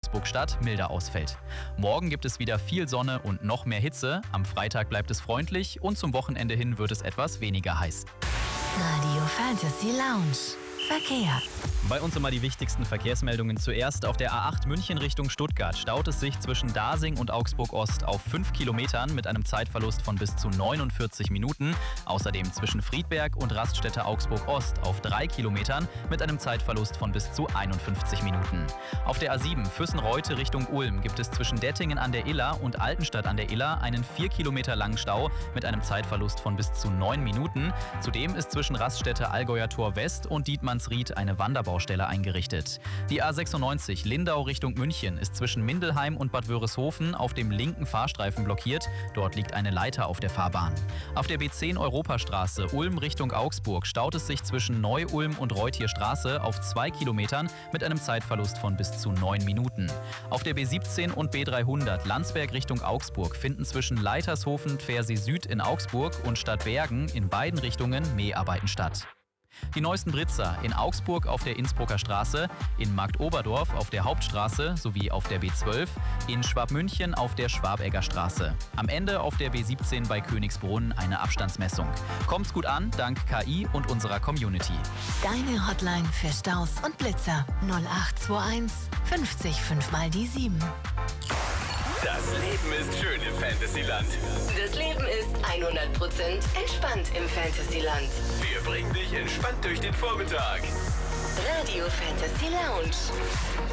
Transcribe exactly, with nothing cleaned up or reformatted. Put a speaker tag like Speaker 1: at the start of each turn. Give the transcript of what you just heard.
Speaker 1: Augsburg-Stadt milder ausfällt. Morgen gibt es wieder viel Sonne und noch mehr Hitze. Am Freitag bleibt es freundlich und zum Wochenende hin wird es etwas weniger heiß.
Speaker 2: Radio Fantasy Lounge. Verkehr.
Speaker 1: Bei uns immer die wichtigsten Verkehrsmeldungen. Zuerst auf der A acht München Richtung Stuttgart staut es sich zwischen Dasing und Augsburg-Ost auf fünf Kilometern mit einem Zeitverlust von bis zu neunundvierzig Minuten. Außerdem zwischen Friedberg und Raststätte Augsburg-Ost auf drei Kilometern mit einem Zeitverlust von bis zu einundfünfzig Minuten. Auf der A sieben Füssen-Reute Richtung Ulm gibt es zwischen Dettingen an der Iller und Altenstadt an der Iller einen vier Kilometer langen Stau mit einem Zeitverlust von bis zu neun Minuten. Zudem ist zwischen Raststätte Allgäuer Tor West und Dietmannsried eine Wanderbaustelle eingerichtet. Die A sechsundneunzig Lindau Richtung München ist zwischen Mindelheim und Bad Wörishofen auf dem linken Fahrstreifen blockiert. Dort liegt eine Leiter auf der Fahrbahn. Auf der B zehn Europastraße Ulm Richtung Augsburg staut es sich zwischen Neu-Ulm und Reutierstraße auf zwei Kilometern mit einem Zeitverlust von bis zu neun Minuten. Auf der B siebzehn und B dreihundert Landsberg Richtung Augsburg finden zwischen Leitershofen Pfersee Süd in Augsburg und Stadtbergen in beiden Richtungen Mäharbeiten statt. Die neuesten Blitzer in Augsburg auf der Innsbrucker Straße, in Marktoberdorf auf der Hauptstraße sowie auf der B zwölf, in Schwabmünchen auf der Schwabegger Straße. Am Ende auf der B siebzehn bei Königsbrunn eine Abstandsmessung. Kommt's gut an, dank K I und unserer Community.
Speaker 2: Deine Hotline für Staus und Blitzer null acht zwei eins fünfzig fünf mal die sieben.
Speaker 3: Das Leben ist schön im Fantasyland.
Speaker 4: Das Leben ist hundert Prozent entspannt im Fantasyland.
Speaker 3: Wir bringen dich entspannt durch den Vormittag.
Speaker 4: Radio Fantasy Lounge.